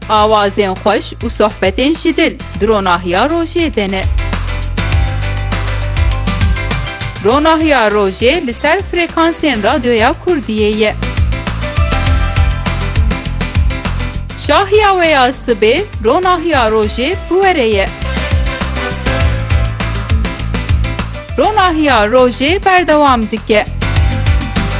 Avazên xweş û sohbetên jî dil di ronahiya rojê de ne. Ronahiya rojê li ser frekansên radyoya Kurdiyê ye. Şahiya we ya sibê ronahiya rojê bi were ye. Ronahiya rojê berdewam dike.